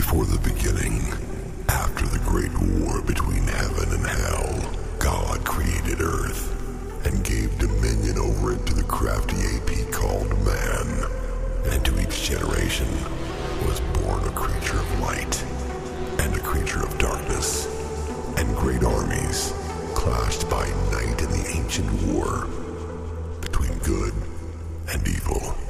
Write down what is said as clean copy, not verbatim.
Before the beginning, after the great war between heaven and hell, God created Earth and gave dominion over it to the crafty ape called man. And to each generation was born a creature of light and a creature of darkness. And great armies clashed by night in the ancient war between good and evil.